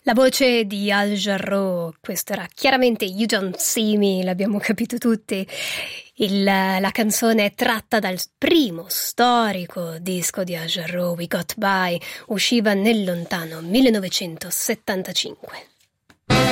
La voce di Al Jarreau, questo era chiaramente You Don't See Me, l'abbiamo capito tutti. La canzone è tratta dal primo storico disco di Al Jarreau, We Got By, usciva nel lontano 1975.